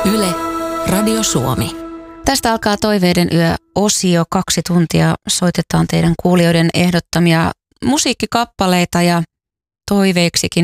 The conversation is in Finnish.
Yle, Radio Suomi. Tästä alkaa Toiveiden yö-osio. 2 tuntia soitetaan teidän kuulijoiden ehdottamia musiikkikappaleita ja toiveiksikin